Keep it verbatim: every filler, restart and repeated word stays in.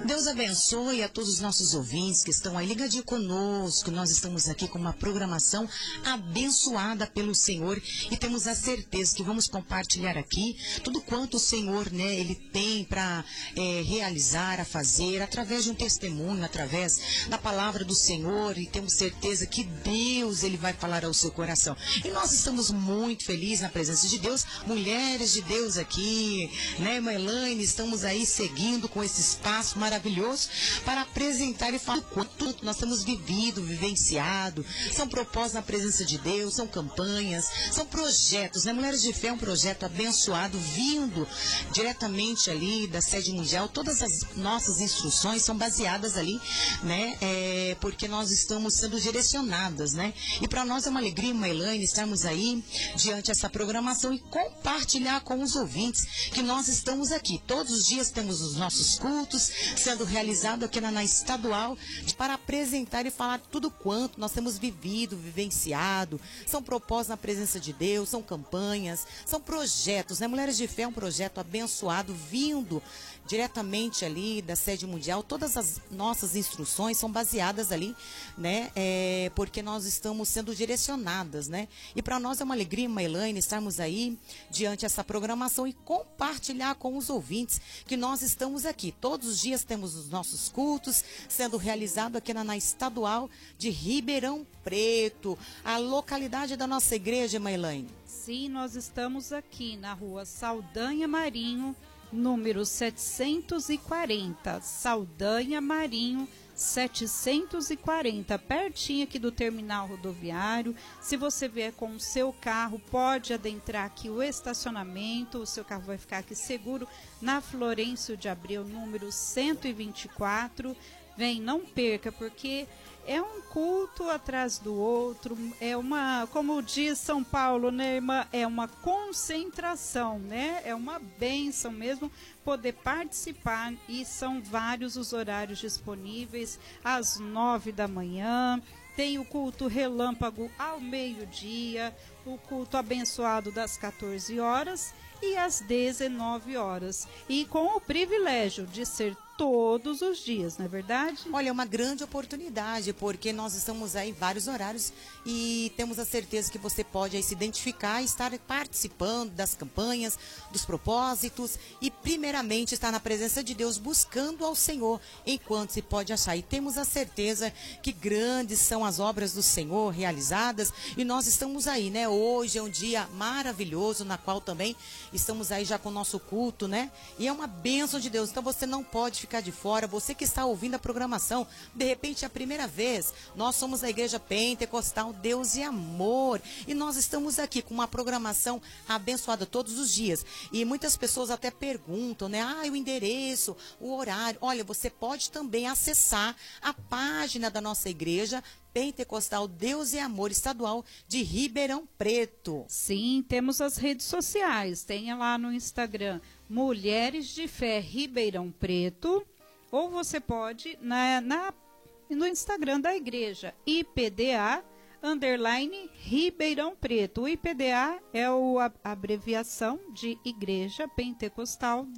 Deus abençoe a todos os nossos ouvintes que estão aí ligadinho conosco. Nós estamos aqui com uma programação abençoada pelo Senhor e temos a certeza que vamos compartilhar aqui tudo quanto o Senhor, né, Ele tem para é, realizar, a fazer, através de um testemunho, através da palavra do Senhor, e temos certeza que Deus, Ele vai falar ao seu coração. E nós estamos muito felizes na presença de Deus, mulheres de Deus aqui, né, irmã Elaine, estamos aí seguindo com esse espaço maravilhoso maravilhoso para apresentar e falar quanto nós temos vivido, vivenciado. São propósitos na presença de Deus, são campanhas, são projetos, né? Mulheres de Fé é um projeto abençoado, vindo diretamente ali da sede mundial. Todas as nossas instruções são baseadas ali, né? É, porque nós estamos sendo direcionadas, né? E para nós é uma alegria, uma Elaine, estarmos aí diante dessa programação e compartilhar com os ouvintes que nós estamos aqui. Todos os dias temos os nossos cultos sendo realizado aqui na, na estadual, para apresentar e falar tudo quanto nós temos vivido, vivenciado. São propósitos na presença de Deus, são campanhas, são projetos, né? Mulheres de Fé é um projeto abençoado, vindo diretamente ali da sede mundial. Todas as nossas instruções são baseadas ali, né? É, porque nós estamos sendo direcionadas, né? E para nós é uma alegria, uma Elaine, estarmos aí diante dessa programação e compartilhar com os ouvintes que nós estamos aqui. Todos os dias temos os nossos cultos sendo realizado aqui na, na estadual de Ribeirão Preto, a localidade da nossa igreja, irmã Elaine. Sim, nós estamos aqui na rua Saldanha Marinho, número setecentos e quarenta, Saldanha Marinho, setecentos e quarenta, pertinho aqui do terminal rodoviário. Se você vier com o seu carro, pode adentrar aqui o estacionamento, o seu carro vai ficar aqui seguro, na Florencio de Abreu, número cento e vinte e quatro. Vem, não perca, porque é um culto atrás do outro, é uma, como diz São Paulo, né, irmã, é uma concentração, né, é uma bênção mesmo poder participar, e são vários os horários disponíveis, às nove da manhã, tem o culto relâmpago ao meio-dia, o culto abençoado das quatorze horas e às dezenove horas, e com o privilégio de ser todos os dias, não é verdade? Olha, é uma grande oportunidade, porque nós estamos aí em vários horários e temos a certeza que você pode aí se identificar e estar participando das campanhas, dos propósitos e primeiramente estar na presença de Deus, buscando ao Senhor enquanto se pode achar. E temos a certeza que grandes são as obras do Senhor realizadas, e nós estamos aí, né? Hoje é um dia maravilhoso, na qual também estamos aí já com o nosso culto, né? E é uma bênção de Deus, então você não pode ficar de fora. Você que está ouvindo a programação, de repente é a primeira vez, nós somos a Igreja Pentecostal Deus e Amor, e nós estamos aqui com uma programação abençoada todos os dias, e muitas pessoas até perguntam, né, ah, o endereço, o horário. Olha, você pode também acessar a página da nossa igreja Pentecostal Deus e Amor Estadual de Ribeirão Preto. Sim, temos as redes sociais, tenha lá no Instagram Mulheres de Fé Ribeirão Preto, ou você pode na, na, no Instagram da igreja I P D A underline Ribeirão Preto. O I P D A é o, a abreviação de Igreja Pentecostal